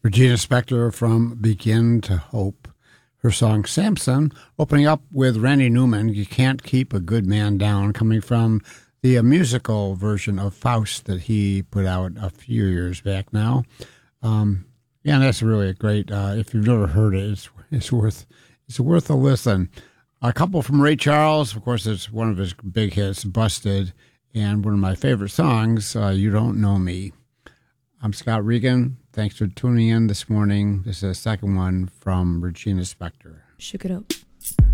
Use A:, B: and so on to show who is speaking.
A: Regina Spektor from Begin to Hope. Her song Samson, opening up with Randy Newman, You Can't Keep a Good Man Down, coming from the musical version of Faust that he put out a few years back now. Yeah, that's really a great, if you've never heard it, it's worth a listen. A couple from Ray Charles, of course, it's one of his big hits, Busted, and one of my favorite songs, You Don't Know Me. I'm Scott Regan. Thanks for tuning in this morning. This is the second one from Regina Spektor.
B: Shook it up.